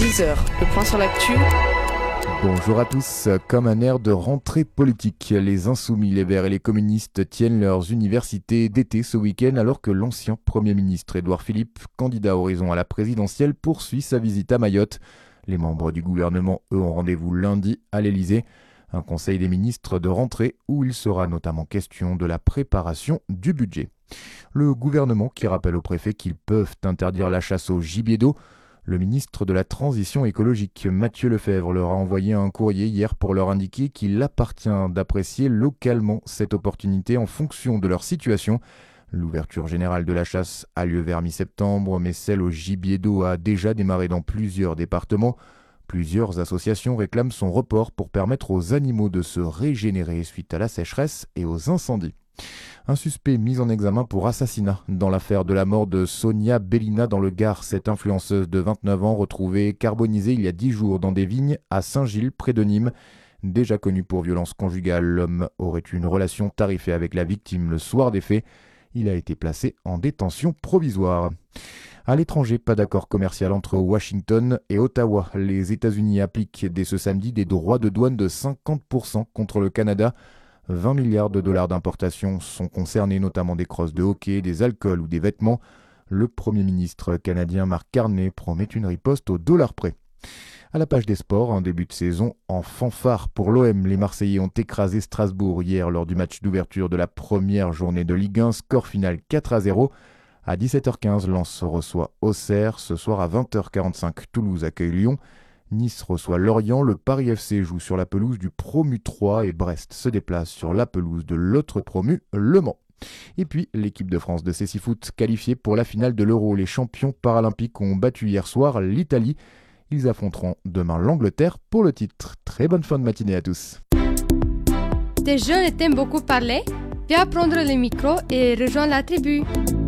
12h, le point sur l'actu. Bonjour à tous. Comme un air de rentrée politique, les Insoumis, les Verts et les communistes tiennent leurs universités d'été ce week-end alors que l'ancien Premier ministre Édouard Philippe, candidat Horizon à la présidentielle, poursuit sa visite à Mayotte. Les membres du gouvernement, eux, ont rendez-vous lundi à l'Elysée. Un conseil des ministres de rentrée où il sera notamment question de la préparation du budget. Le gouvernement qui rappelle aux préfets qu'ils peuvent interdire la chasse au gibier d'eau. Le ministre de la Transition écologique, Mathieu Lefèvre, leur a envoyé un courrier hier pour leur indiquer qu'il appartient d'apprécier localement cette opportunité en fonction de leur situation. L'ouverture générale de la chasse a lieu vers mi-septembre, mais celle au gibier d'eau a déjà démarré dans plusieurs départements. Plusieurs associations réclament son report pour permettre aux animaux de se régénérer suite à la sécheresse et aux incendies. Un suspect mis en examen pour assassinat dans l'affaire de la mort de Sonia Bellina dans le Gard. Cette influenceuse de 29 ans retrouvée carbonisée il y a 10 jours dans des vignes à Saint-Gilles, près de Nîmes. Déjà connu pour violence conjugale, l'homme aurait eu une relation tarifée avec la victime le soir des faits. Il a été placé en détention provisoire. À l'étranger, pas d'accord commercial entre Washington et Ottawa. Les États-Unis appliquent dès ce samedi des droits de douane de 50% contre le Canada. 20 milliards de dollars d'importation sont concernés, notamment des crosses de hockey, des alcools ou des vêtements. Le Premier ministre canadien Mark Carney promet une riposte au dollar près. À la page des sports, un début de saison en fanfare pour l'OM. Les Marseillais ont écrasé Strasbourg hier lors du match d'ouverture de la première journée de Ligue 1. Score final 4-0. À 17h15, Lens reçoit Auxerre. Ce soir à 20h45, Toulouse accueille Lyon. Nice reçoit Lorient. Le Paris FC joue sur la pelouse du Promu 3 et Brest se déplace sur la pelouse de l'autre promu, Le Mans. Et puis, l'équipe de France de cécifoot qualifiée pour la finale de l'Euro. Les champions paralympiques ont battu hier soir l'Italie. Ils affronteront demain l'Angleterre pour le titre. Très bonne fin de matinée à tous. T'es jeune et t'aimes beaucoup parler? Viens prendre le micro et rejoins la tribu.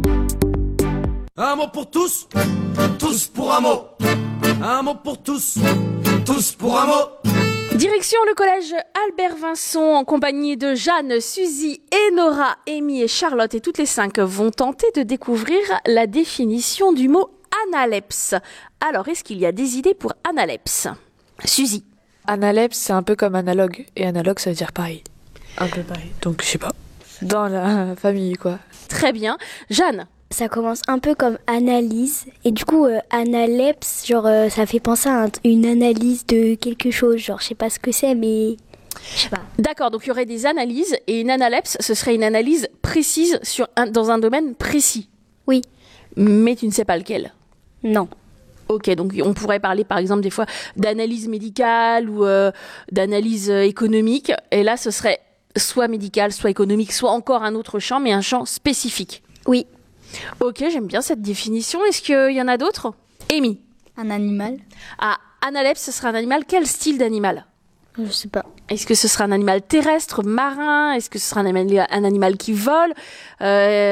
Un mot pour tous, tous pour un mot. Un mot pour tous, tous pour un mot. Direction le collège Albert Vincent en compagnie de Jeanne, Suzy et Nora, Amy et Charlotte, et toutes les 5 vont tenter de découvrir la définition du mot analepse. Alors, est-ce qu'il y a des idées pour analepse? Suzy. Analepse, c'est un peu comme analogue, et analogue, ça veut dire pareil. Un peu pareil. Donc, je sais pas. Dans la famille, quoi. Très bien. Jeanne. Ça commence un peu comme analyse, et du coup, analepse, genre, ça fait penser à une analyse de quelque chose, genre, je sais pas ce que c'est, mais je sais pas. D'accord, donc il y aurait des analyses, et une analepse, ce serait une analyse précise dans un domaine précis. Oui. Mais tu ne sais pas lequel. Non. Ok, donc on pourrait parler par exemple des fois d'analyse médicale ou d'analyse économique, et là ce serait soit médical, soit économique, soit encore un autre champ, mais un champ spécifique. Oui. Ok, j'aime bien cette définition. Est-ce qu'il y en a d'autres? Amy. Un animal. Ah, analepse, ce sera un animal. Quel style d'animal? Je sais pas. Est-ce que ce sera un animal terrestre, marin? Est-ce que ce sera un animal qui vole?